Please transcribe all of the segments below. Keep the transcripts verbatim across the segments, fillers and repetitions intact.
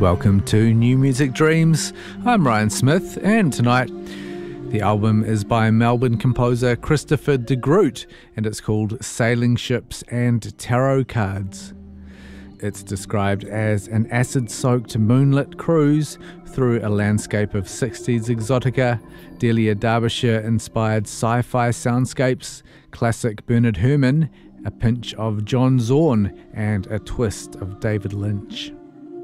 Welcome to New Music Dreams. I'm Ryan Smith, and tonight the album is by Melbourne composer Christopher de Groot, and it's called Sailing Ships and Tarot Cards. It's described as an acid-soaked moonlit cruise through a landscape of sixties exotica, Delia Derbyshire-inspired sci-fi soundscapes, classic Bernard Herrmann, a pinch of John Zorn, and a twist of David Lynch.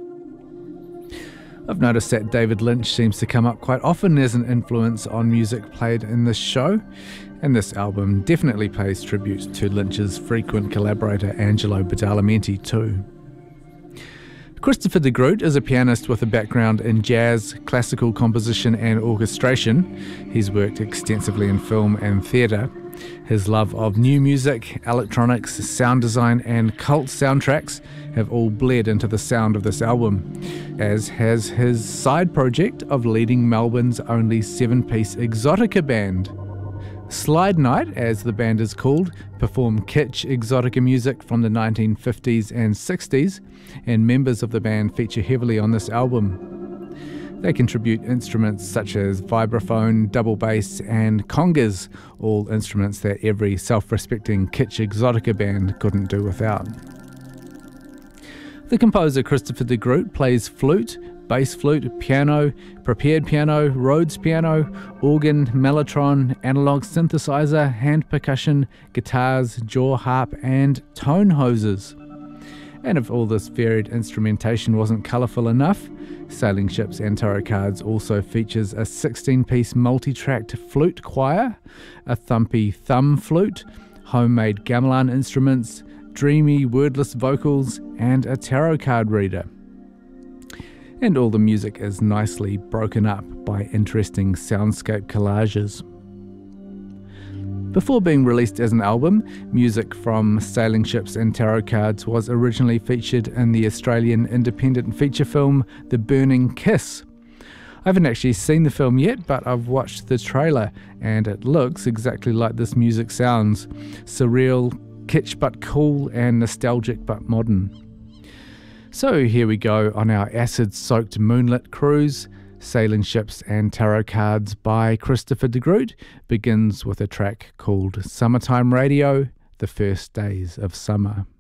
I've noticed that David Lynch seems to come up quite often as an influence on music played in this show, and this album definitely pays tribute to Lynch's frequent collaborator Angelo Badalamenti too. Christopher de Groot is a pianist with a background in jazz, classical composition and orchestration. He's worked extensively in film and theatre. His love of new music, electronics, sound design and cult soundtracks have all bled into the sound of this album, as has his side project of leading Melbourne's only seven-piece exotica band. Slide Night, as the band is called, perform kitsch exotica music from the nineteen fifties and sixties, and members of the band feature heavily on this album. They contribute instruments such as vibraphone, double bass and congas, all instruments that every self-respecting kitsch exotica band couldn't do without. The composer Christopher de Groot plays flute, bass flute, piano, prepared piano, Rhodes piano, organ, mellotron, analog synthesizer, hand percussion, guitars, jaw harp and tone hoses. And if all this varied instrumentation wasn't colourful enough, Sailing Ships and Tarot Cards also features a sixteen-piece multi-tracked flute choir, a thumpy thumb flute, homemade gamelan instruments, dreamy wordless vocals and a tarot card reader. And all the music is nicely broken up by interesting soundscape collages. Before being released as an album, music from Sailing Ships and Tarot Cards was originally featured in the Australian independent feature film The Burning Kiss. I haven't actually seen the film yet, but I've watched the trailer and it looks exactly like this music sounds. Surreal, kitsch but cool, and nostalgic but modern. So here we go on our acid-soaked moonlit cruise. Sailing Ships and Tarot Cards by Christopher de Groot begins with a track called Summertime Radio, The First Days of Summer.